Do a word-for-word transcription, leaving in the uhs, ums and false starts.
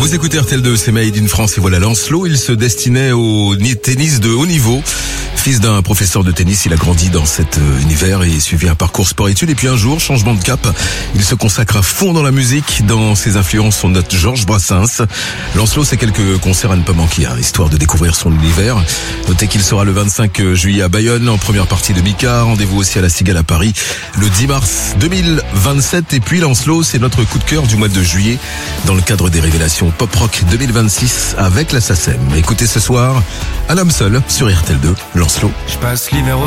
Vous écoutez R T L deux, c'est Made in France et voilà Lancelot, il se destinait au tennis de haut niveau. Fils d'un professeur de tennis, il a grandi dans cet univers et suivi un parcours sport-études. Et puis un jour, changement de cap, il se consacre à fond dans la musique. Dans ses influences, on note Georges Brassens. Lancelot, c'est quelques concerts à ne pas manquer, hein, histoire de découvrir son univers. Notez qu'il sera le vingt-cinq juillet à Bayonne, en première partie de Mika. Rendez-vous aussi à la Cigale à Paris le dix mars deux mille vingt-sept. Et puis Lancelot, c'est notre coup de cœur du mois de juillet dans le cadre des révélations Pop Rock deux mille vingt-six avec la S A C E M. Écoutez ce soir, Un homme seul sur R T L deux, Lancelot. Je passe l'hiver au